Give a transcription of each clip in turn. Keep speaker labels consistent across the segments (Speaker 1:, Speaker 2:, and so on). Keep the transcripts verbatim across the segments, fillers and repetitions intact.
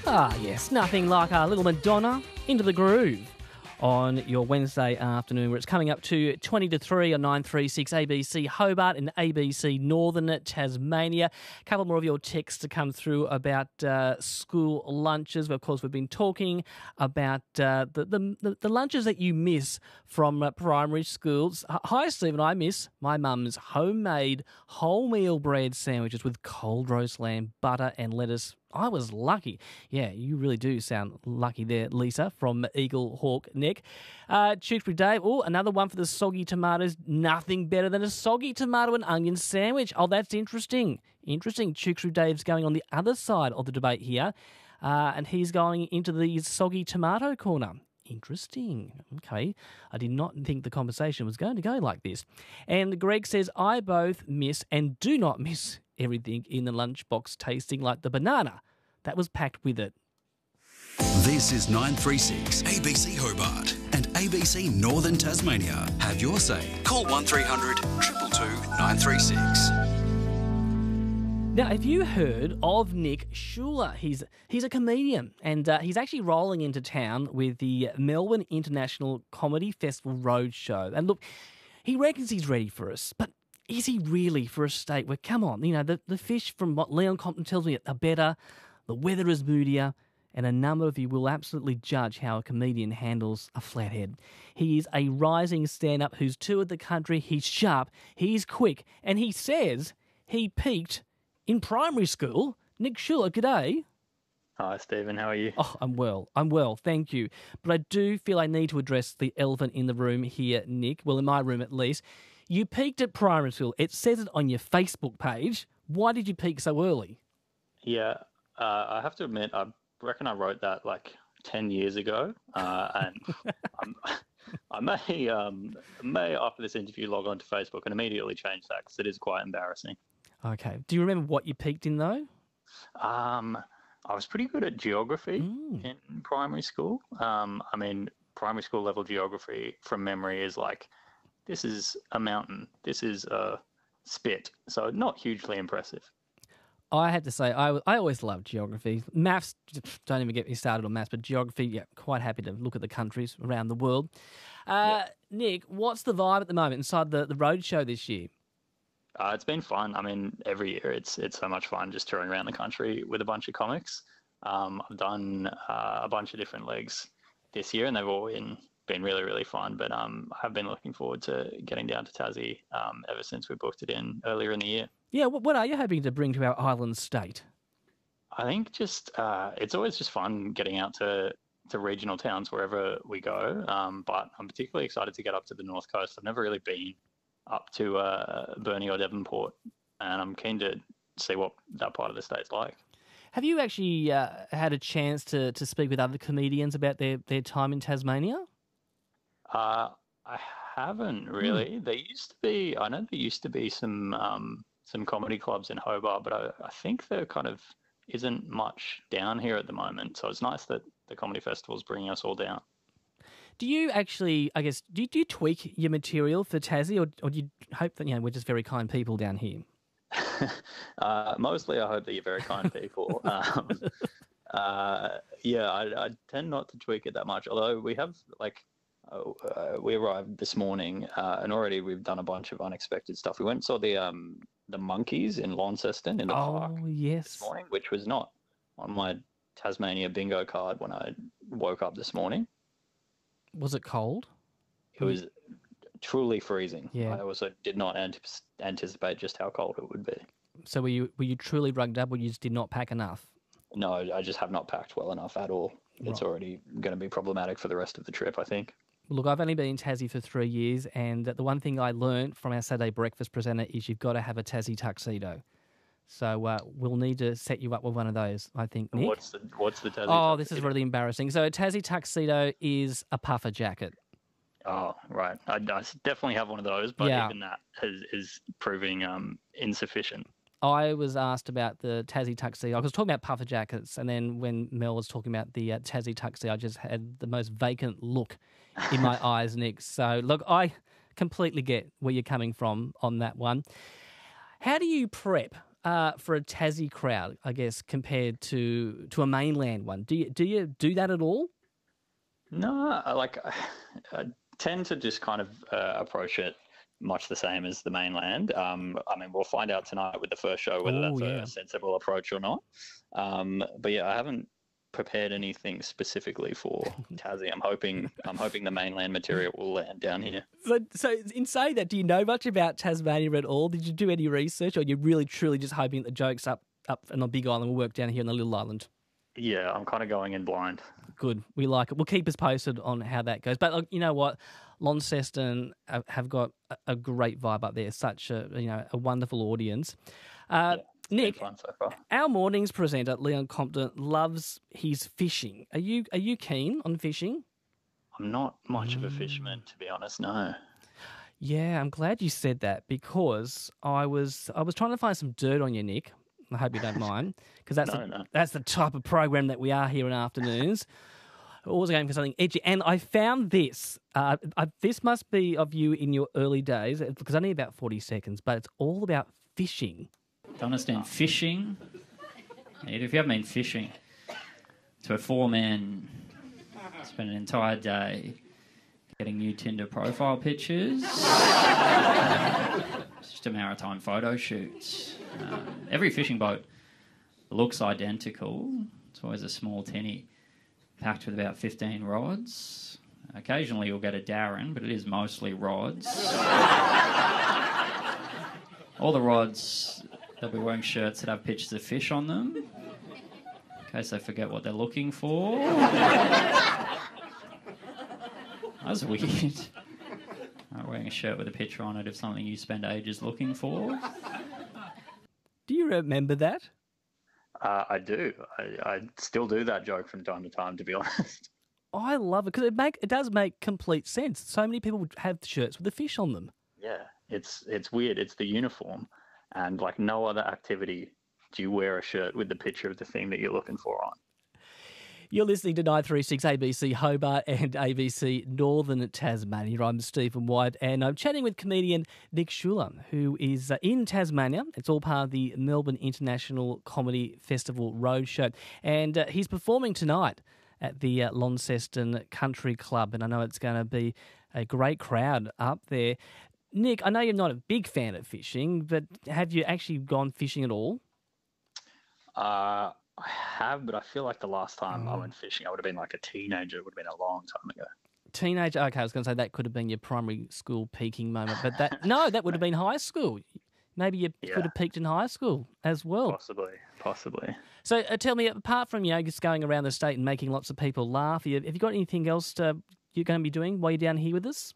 Speaker 1: Ah, yes, nothing like our little Madonna into the groove on your Wednesday afternoon, where it's coming up to twenty to three on nine three six A B C Hobart and A B C Northern Tasmania. A couple more of your texts to come through about uh, school lunches. Of course, we've been talking about uh, the, the the lunches that you miss from uh, primary schools. Hi, Stephen. I miss my mum's homemade wholemeal bread sandwiches with cold roast lamb, butter and lettuce. I was lucky. Yeah, you really do sound lucky there, Lisa, from Eagle Hawk Neck. Uh, Tewkesbury Dave, oh, another one for the soggy tomatoes. Nothing better than a soggy tomato and onion sandwich. Oh, that's interesting. Interesting. Tewkesbury Dave's going on the other side of the debate here, uh, and he's going into the soggy tomato corner. Interesting. Okay. I did not think the conversation was going to go like this. And Greg says, I both miss and do not miss everything in the lunchbox tasting like the banana that was packed with it.
Speaker 2: This is nine three six A B C Hobart and A B C Northern Tasmania. Have your say. Call one three hundred two two two nine three six.
Speaker 1: Now, have you heard of Nick Schuler? He's he's a comedian, and uh, he's actually rolling into town with the Melbourne International Comedy Festival Roadshow. And look, he reckons he's ready for us, but is he really for a state where, come on, you know, the, the fish, from what Leon Compton tells me, are better, the weather is moodier, and a number of you will absolutely judge how a comedian handles a flathead. He is a rising stand-up who's toured the country, he's sharp, he's quick, and he says he peaked in primary school. Nick Schuler, g'day.
Speaker 3: Hi, Stephen. How are you?
Speaker 1: Oh, I'm well. I'm well, thank you. But I do feel I need to address the elephant in the room here, Nick. Well, in my room at least. You peaked at primary school. It says it on your Facebook page. Why did you peak so early?
Speaker 3: Yeah, uh, I have to admit, I reckon I wrote that like ten years ago. Uh, and I'm, I may, um, may, after this interview, log on to Facebook and immediately change that because it is quite embarrassing.
Speaker 1: Okay. Do you remember what you peaked in, though?
Speaker 3: Um, I was pretty good at geography
Speaker 1: Mm.
Speaker 3: in primary school. Um, I mean, primary school level geography from memory is like, this is a mountain, this is a spit. So not hugely impressive.
Speaker 1: I had to say, I, I always loved geography. Maths, don't even get me started on maths, but geography, yeah, quite happy to look at the countries around the world. Uh,
Speaker 3: Yep.
Speaker 1: Nick, what's the vibe at the moment inside the, the roadshow this year?
Speaker 3: Uh, it's been fun. I mean, every year it's it's so much fun just touring around the country with a bunch of comics. Um, I've done uh, a bunch of different legs this year, and they've all been been really, really fun. But um, I've been looking forward to getting down to Tassie um, ever since we booked it in earlier in the year.
Speaker 1: Yeah, what, what are you hoping to bring to our island state?
Speaker 3: I think just uh, it's always just fun getting out to, to regional towns wherever we go. Um, but I'm particularly excited to get up to the North Coast. I've never really been up to uh, Burnie or Devonport, and I'm keen to see what that part of the state's like.
Speaker 1: Have you actually uh, had a chance to, to speak with other comedians about their, their time in Tasmania?
Speaker 3: Uh, I haven't really. There used to be, I know there used to be some um, some comedy clubs in Hobart, but I, I think there kind of isn't much down here at the moment. So it's nice that the comedy festival's bringing us all down.
Speaker 1: Do you actually, I guess, do you, do you tweak your material for Tassie, or, or do you hope that, you know, we're just very kind people down here?
Speaker 3: uh, mostly I hope that you're very kind people. um, uh, yeah, I, I tend not to tweak it that much, although we have, like, uh, we arrived this morning uh, and already we've done a bunch of unexpected stuff. We went and saw the, um, the monkeys in Launceston in the
Speaker 1: Oh,
Speaker 3: park
Speaker 1: yes.
Speaker 3: this morning, which was not on my Tasmania bingo card when I woke up this morning.
Speaker 1: Was it cold?
Speaker 3: It was truly freezing.
Speaker 1: Yeah.
Speaker 3: I also did not antip- anticipate just how cold it would be.
Speaker 1: So were you were you truly rugged up, or you just did not pack enough?
Speaker 3: No, I just have not packed well enough at all. It's
Speaker 1: Right.
Speaker 3: already going to be problematic for the rest of the trip, I think.
Speaker 1: Look, I've only been in Tassie for three years, and the one thing I learned from our Saturday breakfast presenter is you've got to have a Tassie tuxedo. So uh, we'll need to set you up with one of those, I think, Nick.
Speaker 3: What's the what's the Tassie
Speaker 1: Oh, this is
Speaker 3: tuxedo?
Speaker 1: really embarrassing. So a Tassie tuxedo is a puffer jacket.
Speaker 3: Oh, right. I, I definitely have one of those, but
Speaker 1: Yeah.
Speaker 3: even that is, is proving um, insufficient.
Speaker 1: I was asked about the Tassie tuxedo. I was talking about puffer jackets, and then when Mel was talking about the uh, Tassie tuxedo, I just had the most vacant look in my eyes, Nick. So, look, I completely get where you're coming from on that one. How do you prep uh, for a Tassie crowd, I guess, compared to to a mainland one. Do you do you do that at all?
Speaker 3: No, I like I tend to just kind of uh, approach it much the same as the mainland. Um, I mean, we'll find out tonight with the first show whether
Speaker 1: Oh,
Speaker 3: that's
Speaker 1: yeah.
Speaker 3: a sensible approach or not. Um, but yeah, I haven't prepared anything specifically for Tassie. I'm hoping I'm hoping the mainland material will land down here.
Speaker 1: So, so in saying that, do you know much about Tasmania at all? Did you do any research, or are you really truly just hoping that the jokes up up on the big island will work down here in the little island?
Speaker 3: Yeah, I'm kind of going in blind.
Speaker 1: Good. We like it. We'll keep us posted on how that goes. But look, you know what? Launceston have have got a, a great vibe up there. Such a you know a wonderful audience. Uh,
Speaker 3: Yeah, it's
Speaker 1: Nick,
Speaker 3: been fun so far.
Speaker 1: our mornings presenter Leon Compton loves his fishing. Are you are you keen on fishing?
Speaker 3: I'm not much of a fisherman, to be honest. No.
Speaker 1: Yeah, I'm glad you said that because I was I was trying to find some dirt on you, Nick. I hope you don't mind because that's
Speaker 3: No,
Speaker 1: the,
Speaker 3: no.
Speaker 1: that's the type of program that we are here in afternoons. Always going for something edgy, and I found this. Uh, I, this must be of you in your early days because only about forty seconds, but it's all about fishing.
Speaker 4: Don't understand fishing. If you haven't been fishing, to a four-man, spend an entire day getting new Tinder profile pictures. It's just a maritime photo shoot. Um, every fishing boat looks identical. It's always a small tinny packed with about fifteen rods. Occasionally you'll get a Darren, but it is mostly rods. All the rods, they'll be wearing shirts that have pictures of fish on them, in case they forget what they're looking for. That's weird. Not wearing a shirt with a picture on it of something you spend ages looking for.
Speaker 1: Do you remember that?
Speaker 3: Uh, I do. I, I still do that joke from time to time, to be honest.
Speaker 1: I love it because it make it does make complete sense. So many people have shirts with the fish on them.
Speaker 3: Yeah, it's it's weird. It's the uniform, and like no other activity do you wear a shirt with the picture of the thing that you're looking for on.
Speaker 1: You're listening to nine three six A B C Hobart and A B C Northern Tasmania. I'm Stephen White, and I'm chatting with comedian Nick Schuler, who is uh, in Tasmania. It's all part of the Melbourne International Comedy Festival Roadshow, and uh, he's performing tonight at the uh, Launceston Country Club, and I know it's going to be a great crowd up there. Nick, I know you're not a big fan of fishing, but have you actually gone fishing at all?
Speaker 3: Uh, I have, but I feel like the last time I went fishing, I would have been like a teenager. It would have been a long time ago.
Speaker 1: Teenager, okay, I was going to say that could have been your primary school peaking moment, but that no, that would have been high school. Maybe you
Speaker 3: Yeah.
Speaker 1: could have peaked in high school as well.
Speaker 3: Possibly, possibly.
Speaker 1: So uh, tell me, apart from you know just going around the state and making lots of people laugh, you- have you got anything else to, you're going to be doing while you're down here with us?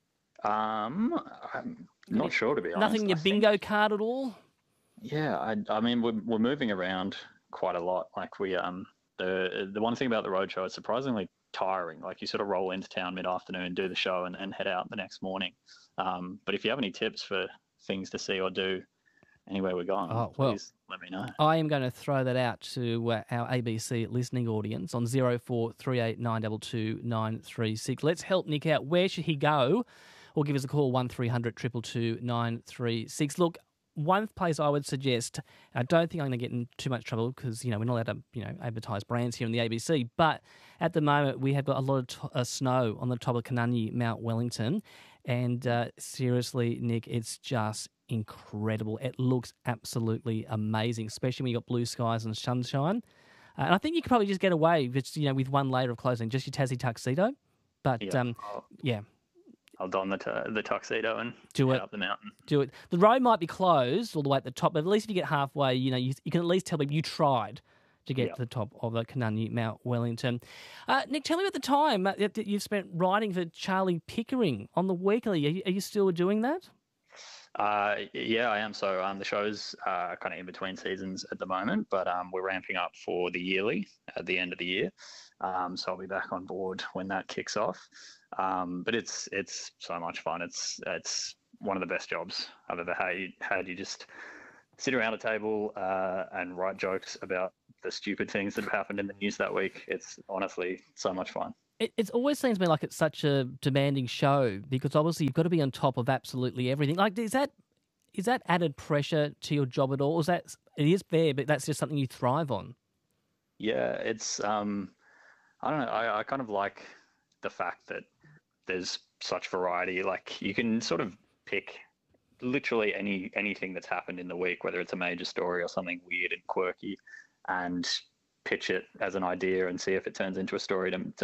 Speaker 3: Um, I'm not sure, to be honest.
Speaker 1: Nothing in your
Speaker 3: I think-
Speaker 1: bingo card at all?
Speaker 3: Yeah, I, I mean, we're we're moving around quite a lot. Like we, um, the the one thing about the roadshow, it's surprisingly tiring. Like you sort of roll into town mid afternoon, do the show, and, and head out the next morning. Um, but if you have any tips for things to see or do anywhere we're going,
Speaker 1: Oh, well.
Speaker 3: please let me know.
Speaker 1: I am going to throw that out to uh, our A B C listening audience on zero four three eight nine two two nine three six. Let's help Nick out. Where should he go? Or give us a call, one three hundred two two two nine three six. Look, one place I would suggest, and I don't think I'm going to get in too much trouble because, you know, we're not allowed to, you know, advertise brands here in the A B C, but at the moment we have got a lot of t- uh, snow on the top of Canungy, Mount Wellington, and uh, seriously, Nick, it's just incredible. It looks absolutely amazing, especially when you've got blue skies and sunshine. Uh, and I think you could probably just get away with, you know, with one layer of clothing, just your Tassie tuxedo. But,
Speaker 3: Yeah,
Speaker 1: um,
Speaker 3: I'll,
Speaker 1: yeah,
Speaker 3: I'll don the t- the tuxedo and
Speaker 1: Do
Speaker 3: head
Speaker 1: it.
Speaker 3: up the mountain.
Speaker 1: do it. The road might be closed all the way at the top, but at least if you get halfway, you know, you, you can at least tell people you tried to get
Speaker 3: Yep.
Speaker 1: to the top of the Canungy, Mount Wellington. Uh, Nick, tell me about the time uh, that you've spent writing for Charlie Pickering on the weekly. Are you, are you still doing that?
Speaker 3: Uh, yeah, I am. So um, the show's uh, kind of in between seasons at the moment, but um, we're ramping up for the yearly at the end of the year. Um, so I'll be back on board when that kicks off. Um, but it's it's so much fun. It's it's one of the best jobs I've ever had. You, had. You just sit around a table uh, and write jokes about the stupid things that have happened in the news that week. It's honestly so much fun.
Speaker 1: It, it always seems to me like it's such a demanding show because obviously you've got to be on top of absolutely everything. Like, is that is that added pressure to your job at all? Is that it is there, but that's just something you thrive on?
Speaker 3: Yeah, it's um, I don't know. I, I kind of like the fact that there's such variety. Like you can sort of pick literally any anything that's happened in the week, whether it's a major story or something weird and quirky, and pitch it as an idea and see if it turns into a story to, to